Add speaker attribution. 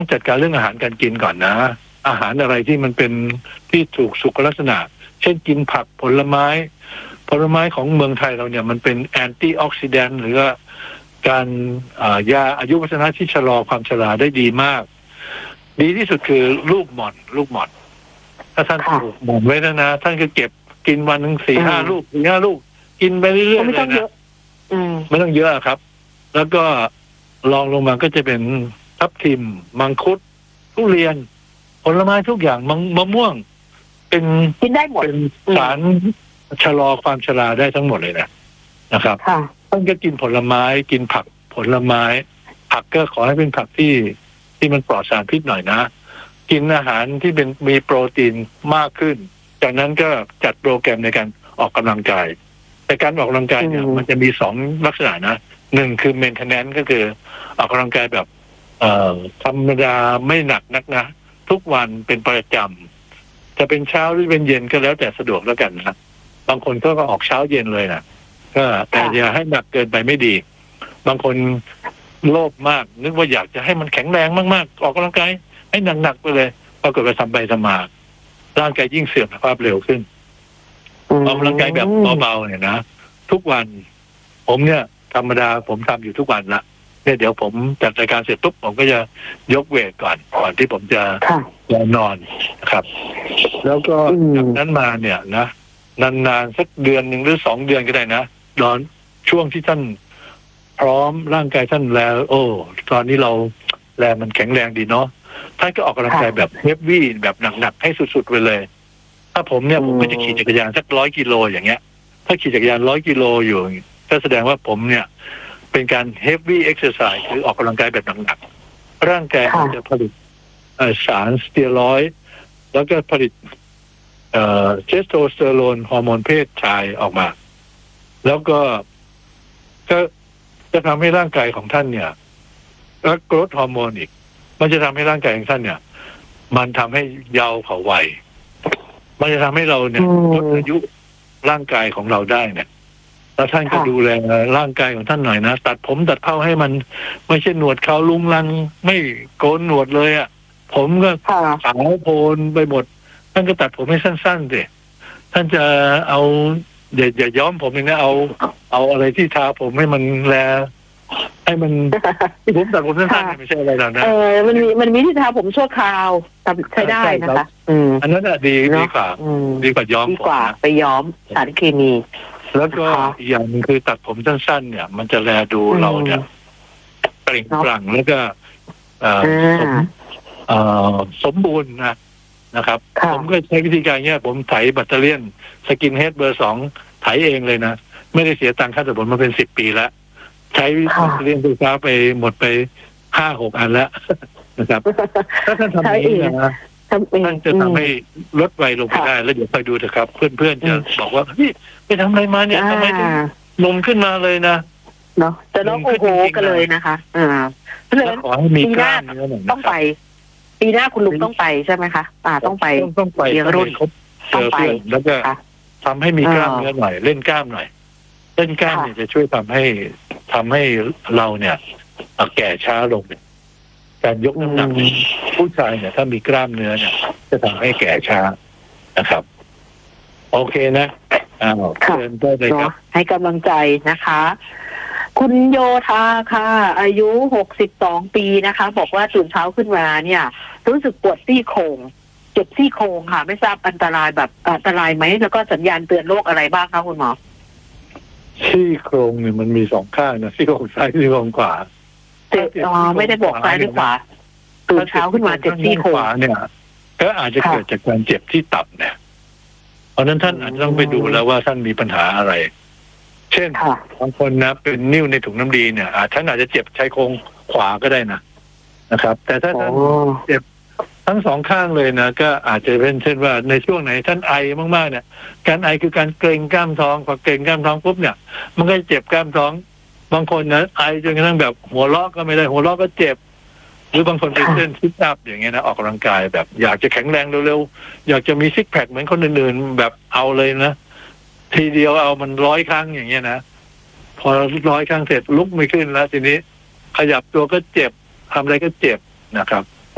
Speaker 1: จัดการเรื่องอาหารการกินก่อนนะอาหารอะไรที่มันเป็นที่ถูกสุขลักษณะเช่นกินผักผลไม้ของเมืองไทยเราเนี่ยมันเป็นแอนตี้ออกซิแดนต์หรือว่าการยาอายุวัฒนะที่ชะลอความชราได้ดีมากดีที่สุดคือลูกหม่อนถ้าท่านปลูกหม่อนไว้นะท่านก็เก็บกินวันหนึ่ง4-5 ลูกกินไปเรื่อยๆเลยนะไม่ต้องเยอะครับแล้วก็ลองลงมาก็จะเป็นทับทิมมังคุดทุเรียนผลไม้ทุกอย่างมะม่วงเป็น
Speaker 2: กินได้หมด
Speaker 1: เป็นสารชะลอความชราได้ทั้งหมดเลยนะครับท่านก็กินผลไม้กินผักผลไม้ผักก็ขอให้เป็นผักที่มันปลอดสารพิษหน่อยนะกินอาหารที่เป็นมีโปรตีนมากขึ้นจากนั้นก็จัดโปรแกรมในการออกกำลังกายแต่การออกกำลังกายเนี่ยมันจะมี2 ลักษณะนะ1คือเมนเทนแนนซ์ก็คือออกกำลังกายแบบธรรมดาไม่หนักนักนะทุกวันเป็นประจำจะเป็นเช้าหรือเป็นเย็นก็แล้วแต่สะดวกแล้วกันนะบางคนก็ออกเช้าเย็นเลยนะก็แต่อย่าให้หนักเกินไปไม่ดีบางคนโลภมากนึกว่าอยากจะให้มันแข็งแรงมากๆออกกำลังกายให้หนักๆไปเลยปรากฏว่าทำไปทำมาร่างกายยิ่งเสื่อมสภาพเร็วขึ้นออกกำลังกายแบบเบาๆเนี่ยนะทุกวันผมเนี่ยธรรมดาผมทำอยู่ทุกวันละเนี่ยเดี๋ยวผมจัดรายการเสร็จปุ๊บผมก็จะยกเวทก่อนที่ผมจะนอนนะครับแล้วก็จากนั้นมาเนี่ยนะนานๆสักเดือน1 หรือ 2 เดือนก็ได้นะตอนช่วงที่ท่านพร้อมร่างกายท่านแล้วตอนนี้เราแรงมันแข็งแรงดีเนาะท่านก็ออกกำลังกายแบบเฮฟวี่แบบหนักๆให้สุดๆไปเลยถ้าผมเนี่ยผมก็จะขี่จักรยานสัก100 กิโลอย่างเงี้ยถ้าขี่จักรยาน100 กิโลอยู่ก็แสดงว่าผมเนี่ยเป็นการเฮฟวี่เอ็กซ์ไซส์คือออกกำลังกายแบบหนักๆร่างกายมันจะผลิตสารสเตียรอยด์แล้วก็ผลิตเทสโทสเตอโรนฮอร์โมนเพศชายออกมาแล้วก็จะทำให้ร่างกายของท่านเนี่ยและโกรทฮอร์โมนอีกมันจะทำให้ร่างกายของท่านเนี่ยมันทำให้เยาว์เผาวัยมันจะทำให้เราเนี่ยลดอายุร่างกายของเราได้เนี่ยแล้วท่านก็ดูแลร่างกายของท่านหน่อยนะตัดผมตัดเผ้าให้มันไม่ใช่หนวดเขาลุงลังไม่โกนหนวดเลยอ่ะผมก็ขาวโพลนไปหมดท่านก็ตัดผมให้สั้นๆสิท่านจะเอาอย่าย้อมผมเองนะเอาอะไรที่ทาผมให้มันแลให้มันผมตัดผมสั้นๆไม่ใช่อะไรหรอกนะ
Speaker 2: มันมีที่ทาผมชั่วคราวใช้ได้นะคะ
Speaker 1: อันนั้นอ่ะดีกว่าย้อม
Speaker 2: ดีกว่าไปย้อมสารเคมี
Speaker 1: แล้วก็อีกอย่างนึงคือตัดผมสั้นๆเนี่ยมันจะแลดูเราเนี่ยเปล่งปลั่งแล้วก็สมบูรณ์นะครับผมก็ใช้วิธีการเนี้ยผมไถแบตเตอรี่สกินเฮดเบอร์ 2ไถเองเลยนะไม่ได้เสียตังค่าตัดผมมาเป็น10 ปีแล้วใช้แบตเตอรี่ไฟฟ้าไปหมดไป 5-6 อันแล้วนะครับถ้าท่านทำอย่างนี้นะท่านจะทำให้ลดวัยลงไปได้แล้วเดี๋ยวไปดูเถอะครับเพื่อนๆจะบอกว่าพี่ไปทำอะไรมาเนี่ยทำไมถึงนมขึ้นมาเลยนะ
Speaker 2: เนาะจะร้องโอ้โหกันเลยนะคะ
Speaker 1: ขอให้มีกล้ามเนื้อหน่อย
Speaker 2: ต้องไปปีหน้าคุณลุงต้องไปใช่ไหมคะต้องไป
Speaker 1: เลี้ยงรุ่นเจอเพื่อนแล้วก็ทำให้มีกล้ามเนื้อหน่อยเล่นกล้ามหน่อยเล่นกล้ามเนี่ยจะช่วยทำให้เราเนี่ยแก่ช้าลงการยกน้ำหนักผู้ชายเนี่ยถ้ามีกล้ามเนื้อเนี่ยจะทำให้แก่ช้านะครับโอเคนะเชิญได้เลยครับ
Speaker 2: ให้กำลังใจนะคะคุณโยธาค่ะอายุ62 ปีนะคะบอกว่าตื่นเช้าขึ้นมาเนี่ยรู้สึกปวดซี่โครงเจ็บซี่โครงค่ะไม่ทราบอันตรายไหมแล้วก็สัญญาณเตือนโรคอะไรบ้างคะคุณหมอ
Speaker 1: ซี่โครงเนี่ยมันมี2 ข้างนะซี่โครงซ้ายซี่โครงขวา
Speaker 2: ไม่ได้บอกซ้ายหรือขวาตื่นเช้าขึ้นมาเจ็บซี่โครง
Speaker 1: เนี่ยก็อาจจะเกิดจากการเจ็บที่ตับเนี่ยเพราะนั้นท่านอาจจะต้องไปดูแล้วว่าท่านมีปัญหาอะไรเช่นบางคนนะเป็นนิ่วในถุงน้ำดีเนี่ยท่านอาจจะเจ็บชายโครงขวาก็ได้นะครับแต่ถ้าท่านเจ็บทั้ง2 ข้างเลยนะก็อาจจะเป็นเช่นว่าในช่วงไหนท่านไอมากๆเนี่ยการไอคือการเกร็งกล้ามท้องพอเกร็งกล้ามท้องปุ๊บเนี่ยมันก็เจ็บกล้ามท้องบางคนนะไอจนกระทั่งแบบหัวเราะก็ไม่ได้หัวเราะก็เจ็บหรือบางคนเป็นเส้นซิทอัพอย่างเงี้ยนะออกกำลังกายแบบอยากจะแข็งแรงเร็วๆอยากจะมีซิกแพคเหมือนคนอื่นๆแบบเอาเลยนะทีเดียวเอามัน100 ครั้งอย่างเงี้ยนะพอ100 ครั้งเสร็จลุกไม่ขึ้นแล้วทีนี้ขยับตัวก็เจ็บทำอะไรก็เจ็บนะครับ